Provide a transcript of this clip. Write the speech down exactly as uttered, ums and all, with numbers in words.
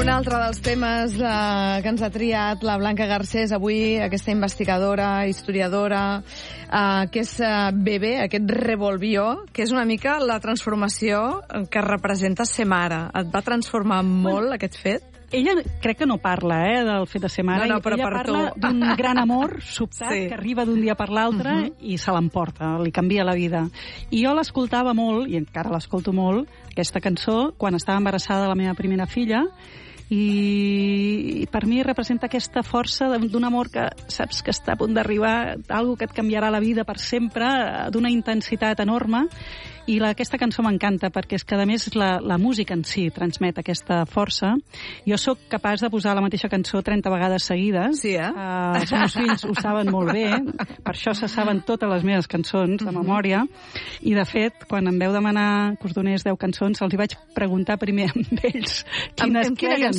Un altre dels temes eh, que ens ha triat la Blanca Garcés avui, aquesta investigadora, historiadora, eh, que és eh, Bebè, aquest revolvió, que és una mica la transformació que representa ser mare. Et va transformar molt bueno, aquest fet? Ella crec que no parla eh, del fet de ser mare. No, no, però ella per parla d'un gran amor sobtat sí. que arriba d'un dia per l'altre uh -huh. i se l'emporta, li canvia la vida. I jo l'escoltava molt, i encara l'escolto molt, aquesta cançó, quan estava embarassada de la meva primera filla, i per mi representa aquesta força d'un amor que saps que està a punt d'arribar, algo que et canviarà la vida per sempre, d'una intensitat enorme. I la, aquesta cançó m'encanta perquè és que, a més, la, la música en si transmet aquesta força. Jo sóc capaç de posar la mateixa cançó trenta vegades seguides. Sí, eh? Uh, els meus fills ho saben molt bé, per això se saben totes les meves cançons de memòria. I, de fet, quan em veu demanar que us donés deu cançons, els hi vaig preguntar primer amb ells quines amb, amb creien